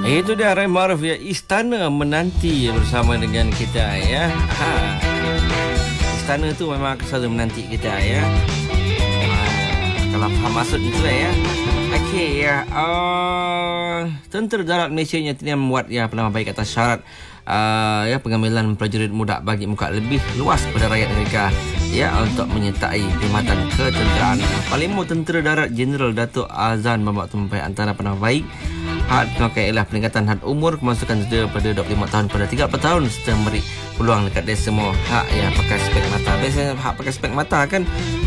Itu dia Ray Maruf ya. Istana menanti bersama dengan kita ya. Istana tu memang selalu menanti kita ya. Kalau faham maksud itu ya. Okey ya. Tentera Darat Malaysia nyatanya membuat ya penamaan baik atas syarat ya pengambilan prajurit muda bagi muka lebih luas kepada rakyat mereka ya untuk menyertai perkhidmatan ketenteraan. Panglima Tentera Darat Jeneral Datuk Azan Mamat Tumpai antara penamaan baik had pengakai ialah peningkatan had umur kemasukan daripada 25 tahun pada 30 tahun serta memberi peluang dekat dia semua hak yang pakai spek mata. Biasanya hak pakai spek mata kan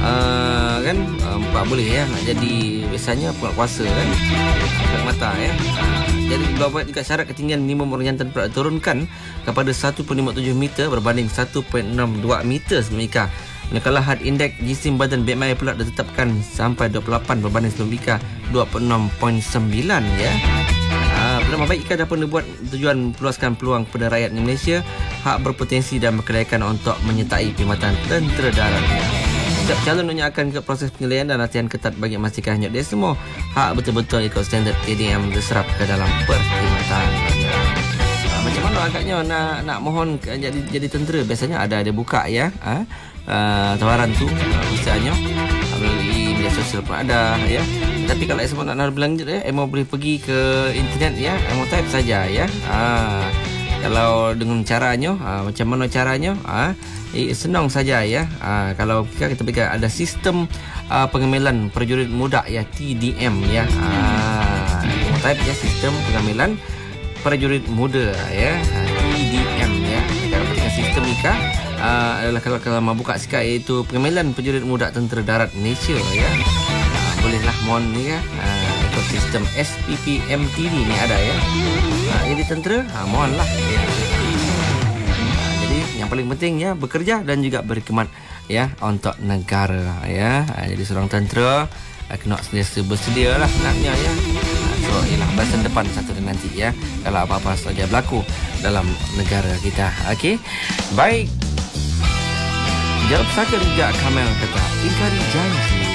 tak boleh ya nak jadi biasanya penguasa kan spek mata ya. Jadi buat juga syarat ketinggian minimum orang jantan turunkan kepada 1.57 meter berbanding 1.62 meter sebelum nikah. Manakala had indeks jisim badan BMI pula ditetapkan sampai 28 berbanding sebelum nikah 26.9 ya. Penamaan baik IKA dapat dibuat tujuan meluaskan peluang kepada rakyat Malaysia hak berpotensi dan berkelayakan untuk menyertai perkhidmatan tentera darat. Setiap calon hanya akan ke proses penilaian dan latihan ketat bagi memastikan hanya dia semua hak betul-betul ikut standard TDM diserap ke dalam perkhidmatan. Macam mana agaknya nak mohon jadi tentera? Biasanya ada buka ya. Tawaran tu misalnya melalui media sosial pun ada ya. Tapi kalau semua nak berlanjut ya, Emo boleh pergi ke internet ya, Emo type saja ya. Kalau dengan caranya macam mana caranya senang saja ya. Kalau kita berikan ada sistem pengambilan prajurit muda ya, TDM ya. Emo type ya, sistem pengambilan prajurit muda ya, TDM ya. Kalau berikan sistem nikah adalah kalau mau buka sikap iaitu pengambilan prajurit muda Tentera Darat Malaysia ya. Bolehlah mohon ni ya. Ekosistem SPPMTD ni ada ya. Jadi tentera mohonlah ya. Jadi yang paling penting ya bekerja dan juga berkhidmat ya untuk negara ya. Jadi seorang tentera kena sentiasa bersedia lah naknya ya. So ialah barisan depan satu dan nanti ya kalau apa-apa saja berlaku dalam negara kita. Okey. Baik. Jawab saja juga Kamel kata ingkari janji.